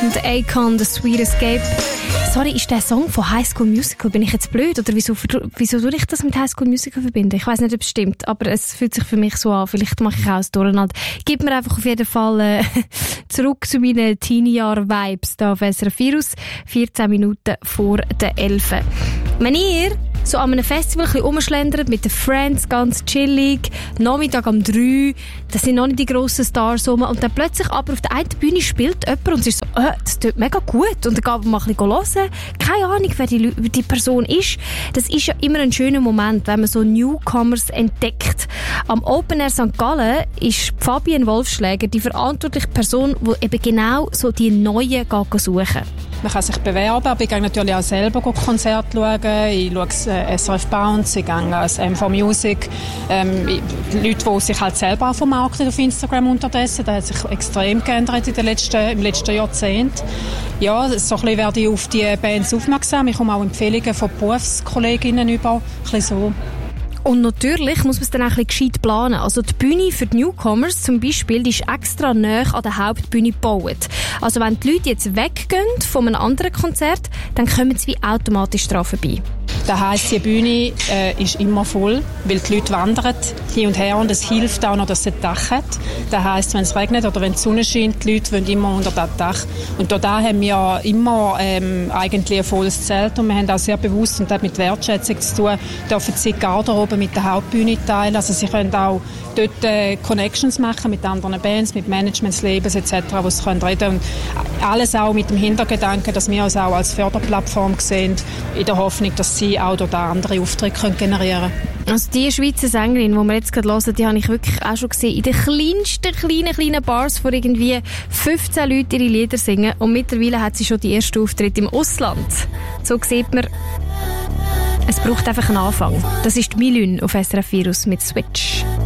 und Akon, The Sweet Escape. Sorry, ist der Song von High School Musical? Bin ich jetzt blöd? Oder wieso tue ich das mit High School Musical verbinden? Ich weiss nicht, ob es stimmt, aber es fühlt sich für mich so an. Vielleicht mache ich auch ein Durcheinander. Gib mir einfach auf jeden Fall zurück zu meinen Teenie-Jahr-Vibes da auf SRF Virus. 14 Minuten vor der 11. Wenn ihr so an einem Festival ein bisschen rumschlendert mit den Friends, ganz chillig, Nachmittag um 3, das sind noch nicht die grossen Stars rum, und dann plötzlich aber auf der einen Bühne spielt jemand und es ist so, das tut mega gut, und dann gehen wir mal ein bisschen hören. Keine Ahnung, wer die Person ist. Das ist ja immer ein schöner Moment, wenn man so Newcomers entdeckt. Am Open Air St. Gallen ist Fabienne Wolfschläger die verantwortliche Person, die eben genau so die Neuen suchen. Man kann sich bewerben, aber ich gehe natürlich auch selber Konzerte schauen. Ich schaue SRF Bounce, ich gehe als M4 Music. Leute, die sich halt selber auch vermarkten auf Instagram unterdessen. Das hat sich extrem geändert im letzten Jahrzehnt. Ja, so ein bisschen werde ich auf die Bands aufmerksam. Ich komme auch Empfehlungen von Berufskolleginnen über. Ein bisschen so. Und natürlich muss man es dann auch ein bisschen gescheit planen. Also die Bühne für die Newcomers zum Beispiel, die ist extra nahe an der Hauptbühne gebaut. Also wenn die Leute jetzt weggehen von einem anderen Konzert, dann kommen sie wie automatisch dran vorbei. Das heisst, die Bühne ist immer voll, weil die Leute wandern hin und her, und es hilft auch noch, dass sie ein Dach hat. Das heisst, wenn es regnet oder wenn die Sonne scheint, die Leute wollen immer unter das Dach. Und da haben wir immer eigentlich ein volles Zelt, und wir haben auch sehr bewusst, und das hat mit Wertschätzung zu tun, dürfen sie die Garderobe mit der Hauptbühne teilen. Also sie können auch dort Connections machen mit anderen Bands, mit Managements, Labels etc., wo sie reden können. Und alles auch mit dem Hintergedanken, dass wir uns auch als Förderplattform sehen, in der Hoffnung, dass sie auch dort andere Aufträge generieren können. Also die Schweizer Sängerin, die wir jetzt gerade hören, die habe ich wirklich auch schon gesehen, in den kleinsten, kleinen Bars, wo irgendwie 15 Leute ihre Lieder singen, und mittlerweile hat sie schon die ersten Auftritte im Ausland. So sieht man, es braucht einfach einen Anfang. Das ist Milün auf SRF Virus mit Switch.